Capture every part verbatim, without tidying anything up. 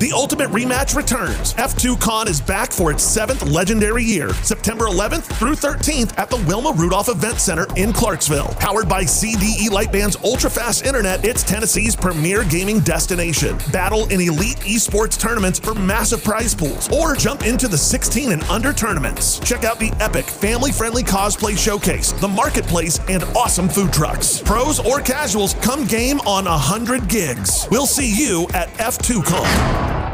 The ultimate rematch returns. F two Con is back for its seventh legendary year, September eleventh through thirteenth at the Wilma Rudolph Event Center in Clarksville. Powered by C D E Lightband's ultra-fast internet, it's Tennessee's premier gaming destination. Battle in elite esports tournaments for massive prize pools, or jump into the sixteen and under tournaments. Check out the epic, family-friendly cosplay showcase, the marketplace, and awesome food trucks. Pros or casuals, come game on one hundred gigs. We'll see you at F two Con.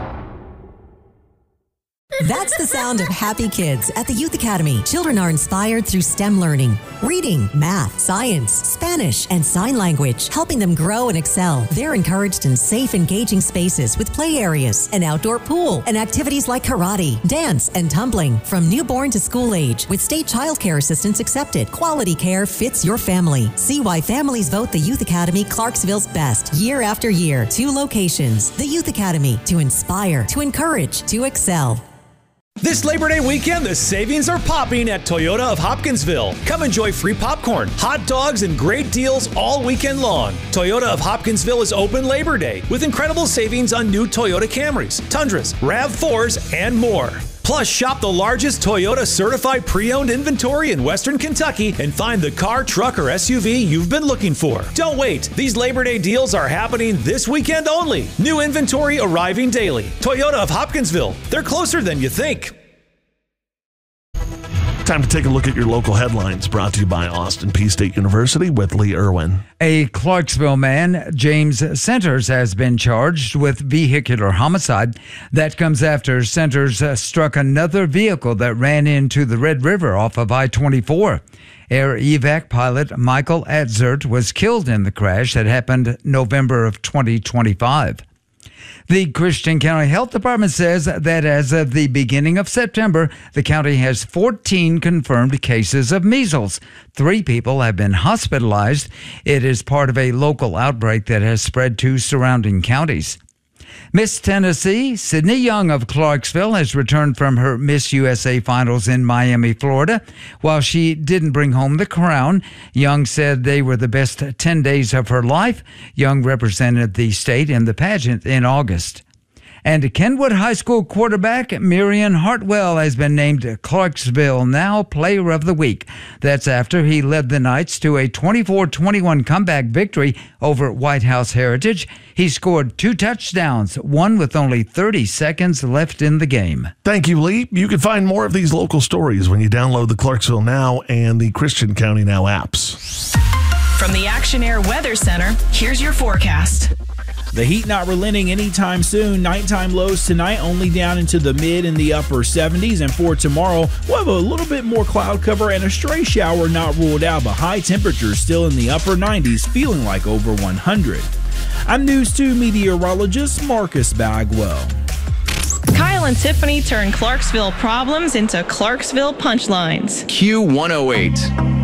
That's the sound of happy kids at the Youth Academy. Children are inspired through STEM learning, reading, math, science, Spanish, and sign language, helping them grow and excel. They're encouraged in safe, engaging spaces with play areas, an outdoor pool, and activities like karate, dance, and tumbling. From newborn to school age, with state child care assistance accepted, quality care fits your family. See why families vote the Youth Academy Clarksville's best year after year. Two locations. The Youth Academy, to inspire, to encourage, to excel. This Labor Day weekend, the savings are popping at Toyota of Hopkinsville. Come enjoy free popcorn, hot dogs, and great deals all weekend long. Toyota of Hopkinsville is open Labor Day with incredible savings on new Toyota Camrys, Tundras, RAV fours, and more. Plus, shop the largest Toyota certified pre-owned inventory in Western Kentucky and find the car, truck, or S U V you've been looking for. Don't wait. These Labor Day deals are happening this weekend only. New inventory arriving daily. Toyota of Hopkinsville. They're closer than you think. Time to take a look at your local headlines, brought to you by Austin Peay State University with Lee Irwin. A Clarksville man, James Centers, has been charged with vehicular homicide. That comes after Centers uh, struck another vehicle that ran into the Red River off of I twenty-four. Air evac pilot Michael Atzert was killed in the crash that happened November of twenty twenty-five. The Christian County Health Department says that as of the beginning of September, the county has fourteen confirmed cases of measles. Three people have been hospitalized. It is part of a local outbreak that has spread to surrounding counties. Miss Tennessee, Sydney Young of Clarksville, has returned from her Miss U S A finals in Miami, Florida. While she didn't bring home the crown, Young said they were the best ten days of her life. Young represented the state in the pageant in August. And Kenwood High School quarterback Miriam Hartwell has been named Clarksville Now Player of the Week. That's after he led the Knights to a twenty-four twenty-one comeback victory over White House Heritage. He scored two touchdowns, one with only thirty seconds left in the game. Thank you, Lee. You can find more of these local stories when you download the Clarksville Now and the Christian County Now apps. From the Action Air Weather Center, here's your forecast. The heat not relenting anytime soon. Nighttime lows tonight only down into the mid and the upper seventies. And for tomorrow, we'll have a little bit more cloud cover and a stray shower not ruled out, but high temperatures still in the upper nineties, feeling like over one hundred. I'm News two meteorologist Marcus Bagwell. Kyle and Tiffany turn Clarksville problems into Clarksville punchlines. Q one oh eight.